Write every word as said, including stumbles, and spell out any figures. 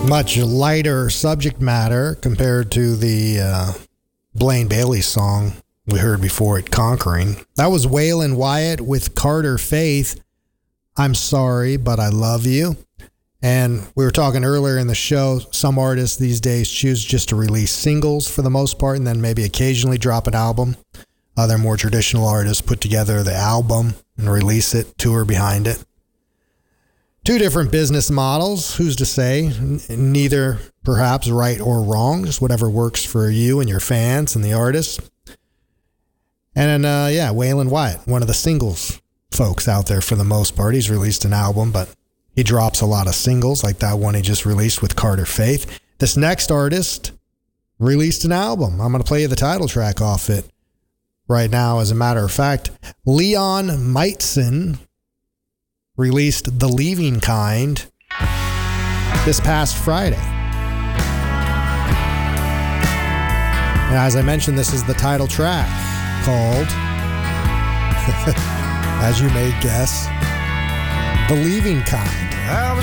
Much lighter subject matter compared to the uh, Blaine Bailey song we heard before it, Conquering. That was Waylon Wyatt with Carter Faith, I'm Sorry, But I Love You. And we were talking earlier in the show, some artists these days choose just to release singles for the most part and then maybe occasionally drop an album. Other more traditional artists put together the album and release it, tour behind it. Two different business models, who's to say? Neither perhaps right or wrong, just whatever works for you and your fans and the artists. And uh, yeah, Waylon Wyatt, one of the singles folks out there for the most part. He's released an album, but he drops a lot of singles like that one he just released with Carter Faith. This next artist released an album. I'm going to play you the title track off it right now. As a matter of fact, Leon Miteson released The Leaving Kind this past Friday. And as I mentioned, this is the title track called, as you may guess, The Leaving Kind.